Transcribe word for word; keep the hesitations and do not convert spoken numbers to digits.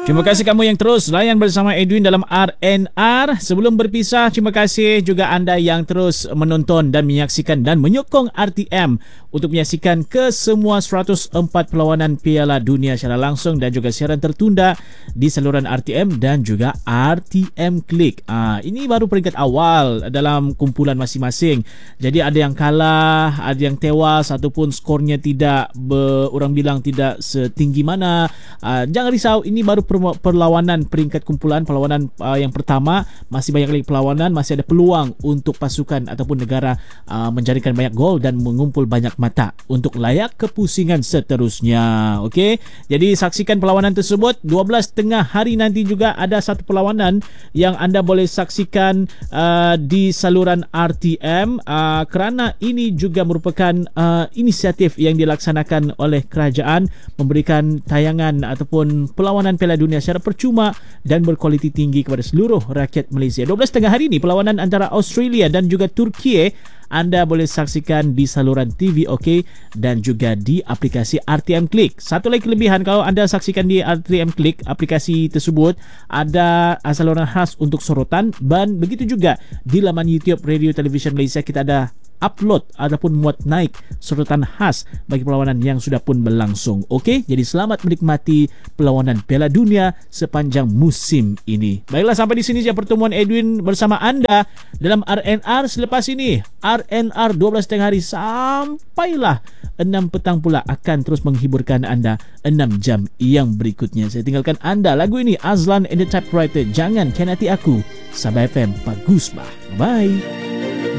Terima kasih kamu yang terus layan bersama Edwin dalam R N R. Sebelum berpisah, terima kasih juga anda yang terus menonton dan menyaksikan dan menyokong R T M untuk menyaksikan ke semua seratus empat perlawanan Piala Dunia secara langsung dan juga siaran tertunda di saluran R T M dan juga R T M Click. Ah, ini baru peringkat awal dalam kumpulan masing-masing. Jadi ada yang kalah, ada yang tewas ataupun skornya tidak ber, orang bilang tidak setinggi mana. Ah, jangan risau, ini baru perlawanan peringkat kumpulan, perlawanan uh, yang pertama. Masih banyak lagi perlawanan, masih ada peluang untuk pasukan ataupun negara uh, menjaringkan banyak gol dan mengumpul banyak mata untuk layak kepusingan seterusnya. Okey, jadi saksikan perlawanan tersebut. dua belas tengah hari nanti juga ada satu perlawanan yang anda boleh saksikan uh, di saluran R T M uh, kerana ini juga merupakan uh, inisiatif yang dilaksanakan oleh kerajaan memberikan tayangan ataupun perlawanan Piala Dunia secara percuma dan berkualiti tinggi kepada seluruh rakyat Malaysia. dua belas tengah hari ini perlawanan antara Australia dan juga Turki anda boleh saksikan di saluran T V OK dan juga di aplikasi R T M Click. Satu lagi kelebihan, kalau anda saksikan di R T M Click, aplikasi tersebut ada saluran khas untuk sorotan, dan begitu juga di laman YouTube Radio Television Malaysia kita ada upload ataupun muat naik sorotan khas bagi perlawanan yang sudah pun berlangsung. Okey, jadi selamat menikmati perlawanan Piala Dunia sepanjang musim ini. Baiklah, sampai di sini saja pertemuan Edwin bersama anda dalam R N R. Selepas ini R N R dua belas tengah hari sampailah enam petang pula akan terus menghiburkan anda enam jam yang berikutnya. Saya tinggalkan anda lagu ini, Azlan and the Typewriter, Jangan Kianati Aku, Sabah F M Pak Gusbah. Bye.